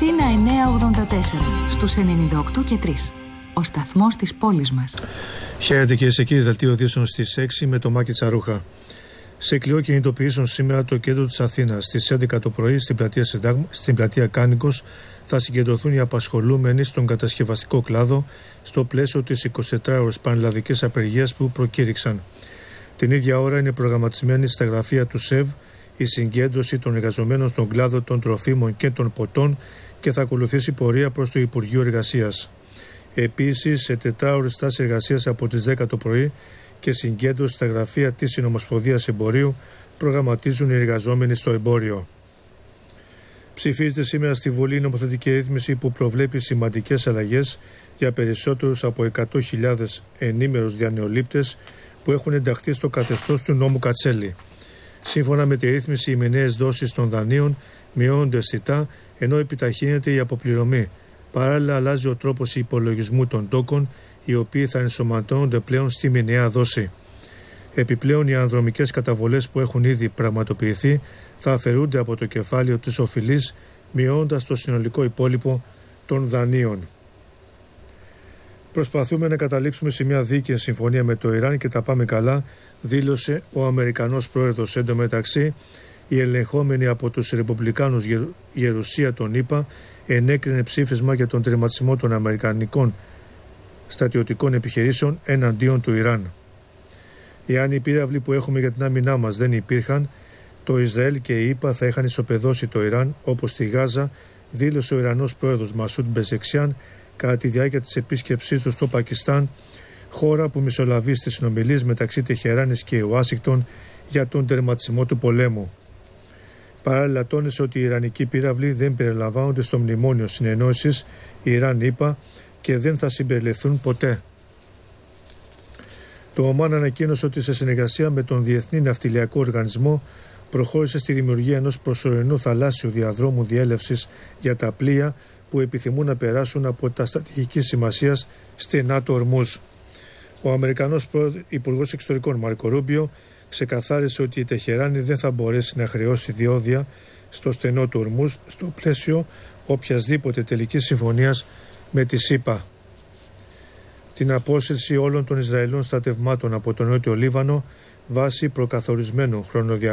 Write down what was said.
Αθήνα 984, στους 98 και 3. Ο σταθμός της πόλης μας. Χαίρετε κυρίες και κύριοι, δελτίο ειδήσεων στις 6 με το Μάκη Τσαρούχα. Σε κλειό κινητοποιήσεων σήμερα το κέντρο της Αθήνας. Στις 11 το πρωί στην πλατεία Κάνικος θα συγκεντρωθούν οι απασχολούμενοι στον κατασκευαστικό κλάδο στο πλαίσιο της 24ωρης πανελλαδικής απεργίας που προκήρυξαν. Την ίδια ώρα είναι προγραμματισμένη στα γραφεία του ΣΕΒ η συγκέντρωση των εργαζομένων στον κλάδο των τροφίμων και των ποτών και θα ακολουθήσει πορεία προς το Υπουργείο Εργασίας. Επίσης, σε 4ωρη στάση εργασίας από τις 10 το πρωί και συγκέντρωση στα γραφεία της Συνομοσπονδίας Εμπορίου προγραμματίζουν οι εργαζόμενοι στο εμπόριο. Ψηφίζεται σήμερα στη Βουλή η νομοθετική ρύθμιση που προβλέπει σημαντικές αλλαγές για περισσότερους από 100.000 ενήμερους διανεολήπτες που έχουν ενταχθεί στο καθεστώς του νόμου Κατσέλη. Σύμφωνα με τη ρύθμιση, οι μηνιαίες δόσεις των δανείων μειώνονται αισθητά ενώ επιταχύνεται η αποπληρωμή. Παράλληλα, αλλάζει ο τρόπος υπολογισμού των τόκων, οι οποίοι θα ενσωματώνονται πλέον στη μηνιαία δόση. Επιπλέον, οι ανδρομικές καταβολές που έχουν ήδη πραγματοποιηθεί θα αφαιρούνται από το κεφάλαιο της οφειλής, μειώνοντας το συνολικό υπόλοιπο των δανείων. Προσπαθούμε να καταλήξουμε σε μια δίκαιη συμφωνία με το Ιράν και τα πάμε καλά, δήλωσε ο Αμερικανός πρόεδρος. Εντωμεταξύ, η ελεγχόμενη από τους Ρεπουμπλικάνους γερουσία των ΗΠΑ ενέκρινε ψήφισμα για τον τερματισμό των αμερικανικών στρατιωτικών επιχειρήσεων εναντίον του Ιράν. Εάν οι πύραυλοι που έχουμε για την άμυνά μας δεν υπήρχαν, το Ισραήλ και η ΗΠΑ θα είχαν ισοπεδώσει το Ιράν όπως στη Γάζα, δήλωσε ο Ιρανός πρόεδρος Μασούντ Πεζεξιάν κατά τη διάρκεια της επίσκεψής του στο Πακιστάν, χώρα που μεσολαβεί στις συνομιλίες μεταξύ Τεχεράνης και Ουάσιγκτον για τον τερματισμό του πολέμου. Παράλληλα, τόνισε ότι οι Ιρανικοί πύραυλοι δεν περιλαμβάνονται στο μνημόνιο συνεννόησης Ιράν-ΗΠΑ και δεν θα συμπεριληφθούν ποτέ. Το Ομάν ανακοίνωσε ότι σε συνεργασία με τον Διεθνή Ναυτιλιακό Οργανισμό προχώρησε στη δημιουργία ενός προσωρινού θαλάσσιου διαδρόμου διέλευσης για τα πλοία που επιθυμούν να περάσουν από τα στρατηγικής σημασίας στενά του Ορμούζ. Ο Αμερικανός Υπουργός Εξωτερικών Μάρκο Ρούμπιο ξεκαθάρισε ότι η Τεχεράνη δεν θα μπορέσει να χρεώσει διόδια στο στενό του Ορμούζ στο πλαίσιο οποιασδήποτε τελικής συμφωνίας με τη ΣΥΠΑ. Την απόσυρση όλων των Ισραηλών στρατευμάτων από τον Νότιο Λίβανο βάσει προκαθορισμένου χρονοδιαγράμματος